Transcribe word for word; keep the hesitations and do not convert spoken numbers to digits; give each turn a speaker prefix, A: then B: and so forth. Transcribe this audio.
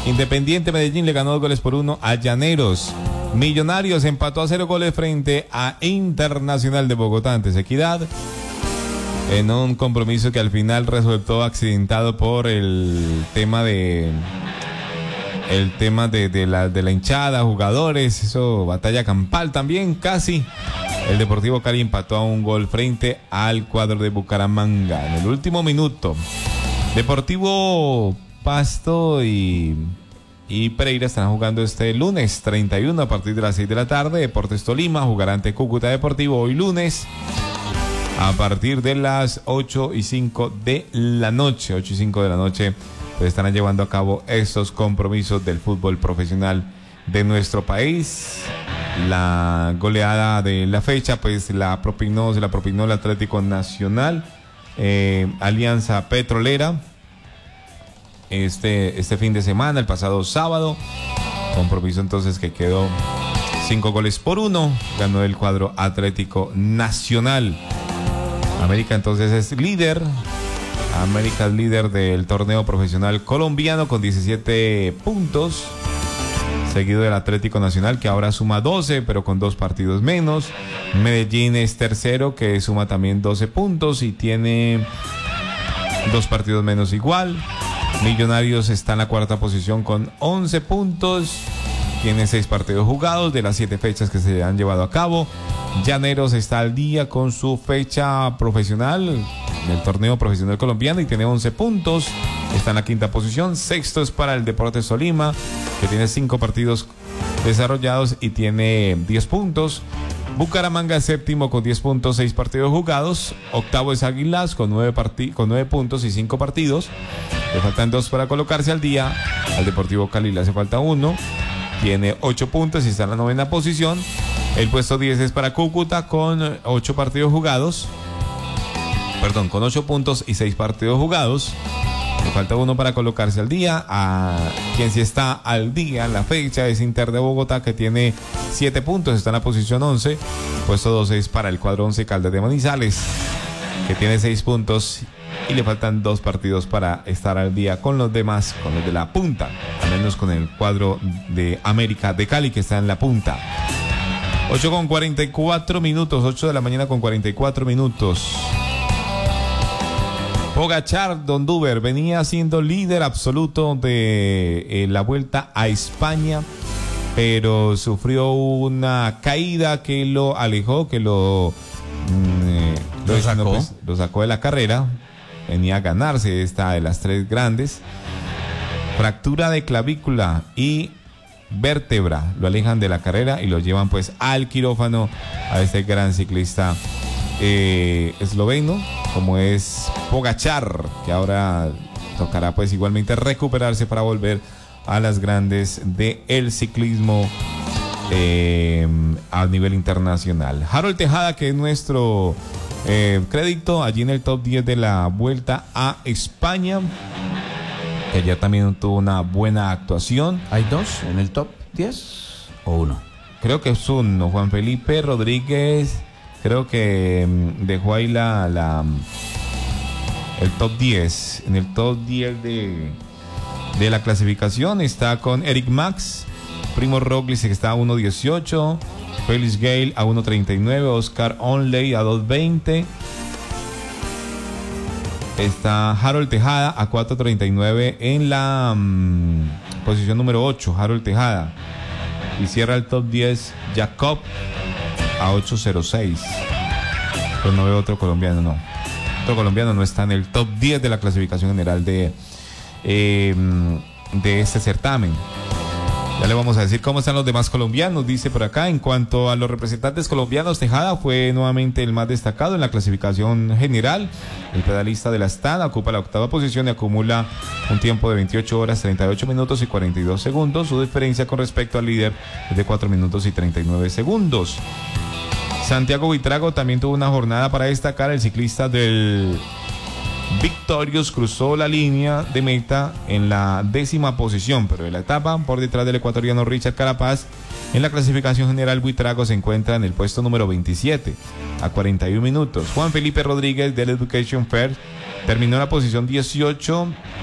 A: Independiente Medellín le ganó dos goles por uno a Llaneros. Millonarios empató a cero goles frente a Internacional de Bogotá, antes Equidad, en un compromiso que al final resultó accidentado por el tema de el tema de, de la de la hinchada, jugadores, eso, batalla campal también, casi. El Deportivo Cali empató a un gol frente al cuadro de Bucaramanga en el último minuto. Deportivo Pasto y Y Pereira estarán jugando este lunes treinta y uno a partir de las seis de la tarde. Deportes Tolima jugará ante Cúcuta Deportivo hoy lunes a partir de las ocho y cinco de la noche. ocho y cinco de la noche pues estarán llevando a cabo estos compromisos del fútbol profesional de nuestro país. La goleada de la fecha pues la propinó, se la propinó el Atlético Nacional, eh, Alianza Petrolera. Este, este fin de semana, el pasado sábado, compromiso entonces que quedó cinco goles por uno, ganó el cuadro Atlético Nacional. América entonces es líder, América es líder del torneo profesional colombiano con diecisiete puntos, seguido del Atlético Nacional que ahora suma doce pero con dos partidos menos. Medellín es tercero que suma también doce puntos y tiene dos partidos menos igual. Millonarios está en la cuarta posición con once puntos, tiene seis partidos jugados de las siete fechas que se han llevado a cabo. Llaneros está al día con su fecha profesional en el torneo profesional colombiano y tiene once puntos, está en la quinta posición. Sexto es para el Deportes Tolima, que tiene cinco partidos desarrollados y tiene diez puntos. Bucaramanga es séptimo con diez puntos, seis partidos jugados. Octavo es Águilas con nueve, parti- con nueve puntos y cinco partidos. Le faltan dos para colocarse al día. Al Deportivo Cali le hace falta uno. Tiene ocho puntos y está en la novena posición. El puesto diez es para Cúcuta con ocho partidos jugados. Perdón, con ocho puntos y seis partidos jugados. Le falta uno para colocarse al día. A quien sí está al día en la fecha es Inter de Bogotá, que tiene siete puntos, está en la posición once. Puesto doce es para el cuadro once Caldas de Manizales, que tiene seis puntos y le faltan dos partidos para estar al día con los demás, con los de la punta, al menos con el cuadro de América de Cali, que está en la punta. ocho con cuarenta y cuatro minutos, ocho de la mañana con cuarenta y cuatro minutos. Pogačar, Don Duber, venía siendo líder absoluto de eh, la Vuelta a España, pero sufrió una caída que lo alejó, que lo, mm,
B: lo, sacó.
A: Pues, lo sacó de la carrera. Venía a ganarse esta de las tres grandes. Fractura de clavícula y vértebra lo alejan de la carrera y lo llevan pues al quirófano a este gran ciclista eh, esloveno como es Pogačar, que ahora tocará pues igualmente recuperarse para volver a las grandes del ciclismo eh, a nivel internacional. Harold Tejada, que es nuestro eh, crédito allí en el top diez de la Vuelta a España, que ayer también tuvo una buena actuación.
B: ¿Hay dos en el top diez o uno?
A: Creo que es uno. Juan Felipe Rodríguez creo que um, dejó ahí la, la el top diez. En el top diez de, de la clasificación está con Eric Max, Primo Roglic, que está a uno dieciocho, Felix Gale a uno treinta y nueve, Oscar Onley a dos veinte. Está Harold Tejada a cuatro treinta y nueve en la um, posición número ocho, Harold Tejada. Y cierra el top diez Jacob a ocho cero seis. Pero no veo otro colombiano, no. Otro colombiano no está en el top diez de la clasificación general de, eh, de este certamen. Ya le vamos a decir cómo están los demás colombianos, dice por acá. En cuanto a los representantes colombianos, Tejada fue nuevamente el más destacado en la clasificación general. El pedalista de la Astana ocupa la octava posición y acumula un tiempo de veintiocho horas, treinta y ocho minutos y cuarenta y dos segundos. Su diferencia con respecto al líder es de cuatro minutos y treinta y nueve segundos. Santiago Buitrago también tuvo una jornada para destacar. El ciclista del Victorious cruzó la línea de meta en la décima posición, pero en la etapa por detrás del ecuatoriano Richard Carapaz. En la clasificación general, Buitrago se encuentra en el puesto número veintisiete a cuarenta y uno minutos. Juan Felipe Rodríguez del Education First terminó en la posición dieciocho